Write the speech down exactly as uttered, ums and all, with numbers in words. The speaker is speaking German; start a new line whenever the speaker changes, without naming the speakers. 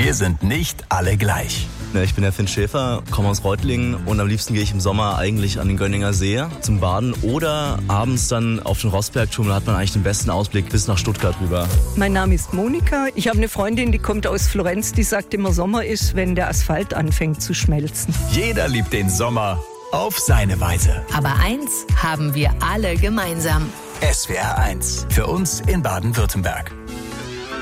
Wir sind nicht alle gleich.
Ich bin der Finn Schäfer, komme aus Reutlingen und am liebsten gehe ich im Sommer eigentlich an den Gönninger See zum Baden oder abends dann auf den Rossbergturm. Da hat man eigentlich den besten Ausblick bis nach Stuttgart rüber.
Mein Name ist Monika. Ich habe eine Freundin, die kommt aus Florenz, die sagt immer, Sommer ist, wenn der Asphalt anfängt zu schmelzen.
Jeder liebt den Sommer auf seine Weise.
Aber eins haben wir alle gemeinsam.
S W R eins, für uns in Baden-Württemberg.